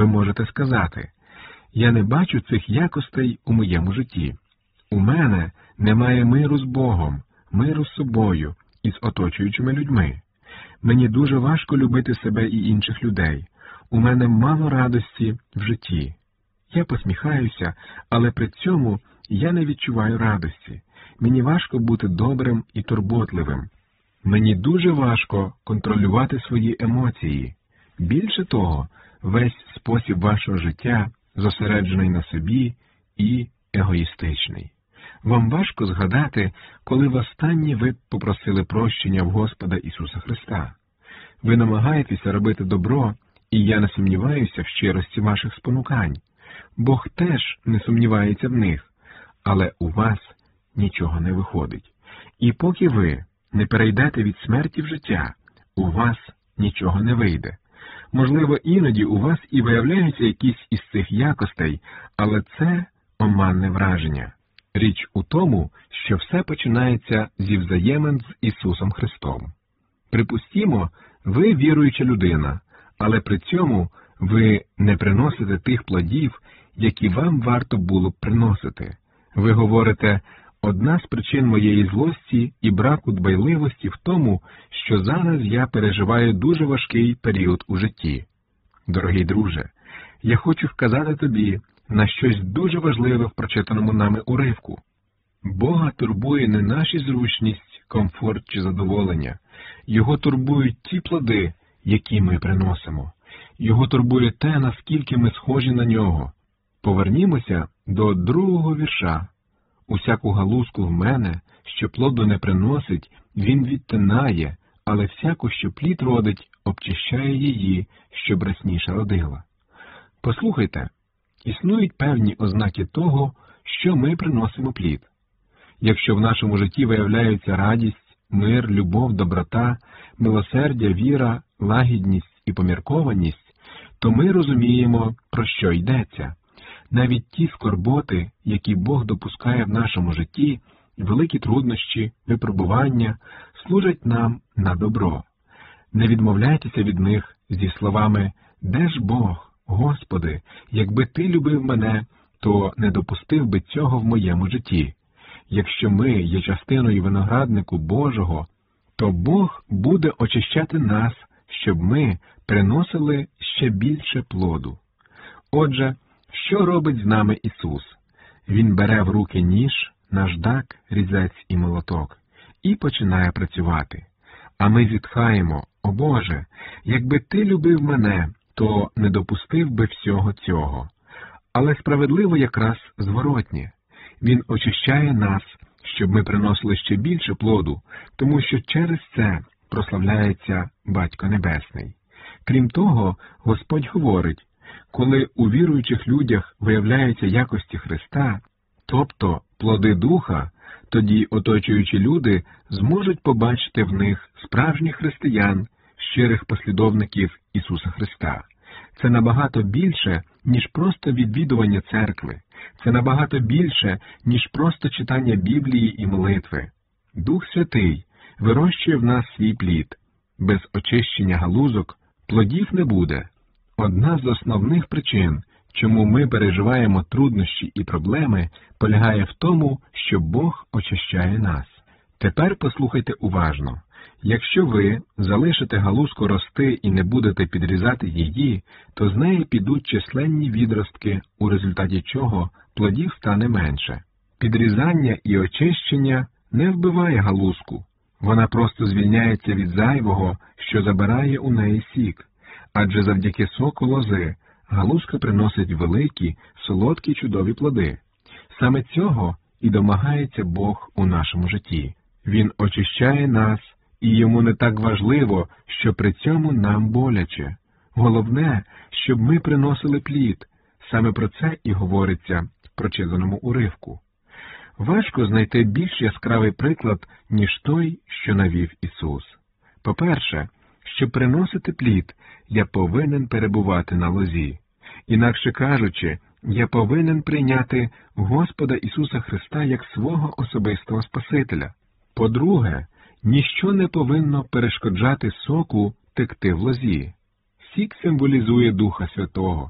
Ви можете сказати: «Я не бачу цих якостей у моєму житті. У мене немає миру з Богом, миру з собою і з оточуючими людьми. Мені дуже важко любити себе і інших людей. У мене мало радості в житті. Я посміхаюся, але при цьому я не відчуваю радості. Мені важко бути добрим і турботливим. Мені дуже важко контролювати свої емоції. Більше того, весь спосіб вашого життя зосереджений на собі і егоїстичний. Вам важко згадати, коли востаннє ви попросили прощення в Господа Ісуса Христа. Ви намагаєтеся робити добро, і я не сумніваюся в щирості ваших спонукань. Бог теж не сумнівається в них, але у вас нічого не виходить. І поки ви не перейдете від смерті в життя, у вас нічого не вийде. Можливо, іноді у вас і виявляються якісь із цих якостей, але це оманне враження. Річ у тому, що все починається зі взаємин з Ісусом Христом. Припустімо, ви віруюча людина, але при цьому ви не приносите тих плодів, які вам варто було б приносити. Ви говорите: «Одна з причин моєї злості і браку дбайливості в тому, що зараз я переживаю дуже важкий період у житті». Дорогий друже, я хочу вказати тобі на щось дуже важливе в прочитаному нами уривку. Бога турбує не наша зручність, комфорт чи задоволення. Його турбують ті плоди, які ми приносимо. Його турбує те, наскільки ми схожі на нього. Повернімося до 2-го вірша. «Усяку галузку в мене, що плоду не приносить, він відтинає, але всяку, що плід родить, обчищає її, щоб рясніше родила». Послухайте, існують певні ознаки того, що ми приносимо плід. Якщо в нашому житті виявляються радість, мир, любов, доброта, милосердя, віра, лагідність і поміркованість, то ми розуміємо, про що йдеться. Навіть ті скорботи, які Бог допускає в нашому житті, великі труднощі, випробування, служать нам на добро. Не відмовляйтеся від них зі словами «Де ж Бог? Господи, якби Ти любив мене, то не допустив би цього в моєму житті». Якщо ми є частиною винограднику Божого, то Бог буде очищати нас, щоб ми приносили ще більше плоду. Отже, що робить з нами Ісус? Він бере в руки ніж, наждак, різець і молоток і починає працювати. А ми зітхаємо: «О Боже, якби Ти любив мене, то не допустив би всього цього». Але справедливо якраз зворотнє. Він очищає нас, щоб ми приносили ще більше плоду, тому що через це прославляється Батько Небесний. Крім того, Господь говорить: коли у віруючих людях виявляються якості Христа, тобто плоди Духа, тоді оточуючі люди зможуть побачити в них справжніх християн, щирих послідовників Ісуса Христа. Це набагато більше, ніж просто відвідування церкви. Це набагато більше, ніж просто читання Біблії і молитви. Дух Святий вирощує в нас свій плід. Без очищення галузок плодів не буде. Одна з основних причин, чому ми переживаємо труднощі і проблеми, полягає в тому, що Бог очищає нас. Тепер послухайте уважно. Якщо ви залишите галузку рости і не будете підрізати її, то з неї підуть численні відростки, у результаті чого плодів стане менше. Підрізання і очищення не вбиває галузку. Вона просто звільняється від зайвого, що забирає у неї сік. Адже завдяки соку лози галузка приносить великі, солодкі, чудові плоди. Саме цього і домагається Бог у нашому житті. Він очищає нас, і йому не так важливо, що при цьому нам боляче. Головне, щоб ми приносили плід. Саме про це і говориться в прочитаному уривку. Важко знайти більш яскравий приклад, ніж той, що навів Ісус. По-перше, щоб приносити плід, я повинен перебувати на лозі. Інакше кажучи, я повинен прийняти Господа Ісуса Христа як свого особистого Спасителя. По-друге, ніщо не повинно перешкоджати соку текти в лозі. Сік символізує Духа Святого.